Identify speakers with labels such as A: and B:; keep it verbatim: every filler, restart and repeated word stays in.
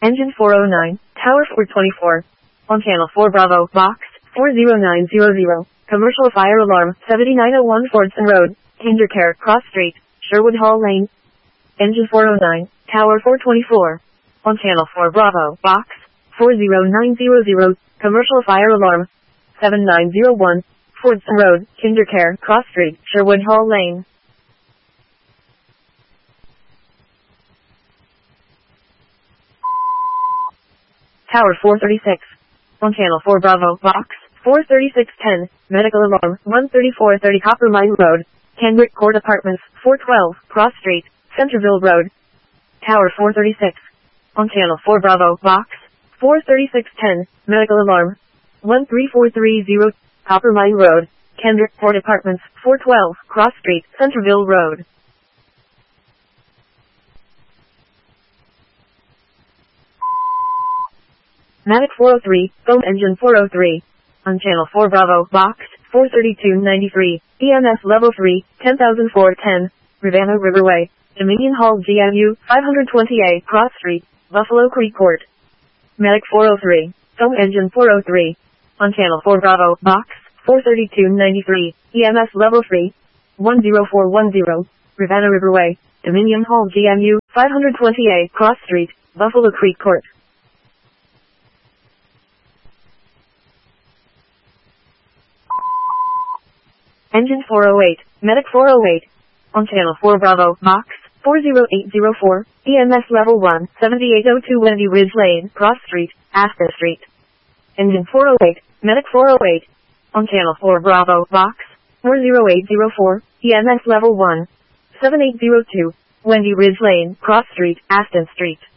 A: Engine four oh nine, Tower four twenty-four. On Channel four Bravo, Box four zero nine zero zero. Commercial fire alarm, seventy-nine oh one Fordson Road, KinderCare, Cross Street, Sherwood Hall Lane. Engine four oh nine, Tower four twenty-four. On Channel four Bravo, Box four zero nine zero zero. Commercial fire alarm, seven nine zero one, Fordson Road, KinderCare, Cross Street, Sherwood Hall Lane. Tower four thirty-six. On Channel four Bravo, Box four thirty-six ten, medical alarm, one thirty-four thirty Copper Mine Road, Kendrick Court Apartments, four twelve, Cross Street, Centerville Road. Tower four thirty-six. On Channel four Bravo, Box four thirty-six ten, medical alarm, one three four three zero, Copper Mine Road, Kendrick Court Apartments, four twelve, Cross Street, Centerville Road. Mavic four oh three, Foam Engine four oh three. On Channel four Bravo, Box four thirty-two ninety-three, E M S Level three, ten thousand four ten, Rivanna Riverway, Dominion Hall G M U, five twenty A, Cross Street, Buffalo Creek Court. Medic four oh three, Foam Engine four oh three. On Channel four Bravo, Box four thirty-two ninety-three, E M S Level three, one zero four one zero, Rivanna Riverway, Dominion Hall G M U, five twenty A, Cross Street, Buffalo Creek Court. Engine four oh eight, Medic four oh eight. On Channel four Bravo, Box four zero eight zero four, E M S Level one, seventy-eight oh two Wendy Ridge Lane, Cross Street, Aspen Street. Engine four oh eight, Medic four oh eight. On Channel four Bravo, Box four zero eight zero four, E M S Level one, seventy-eight oh two, Wendy Ridge Lane, Cross Street, Aston Street.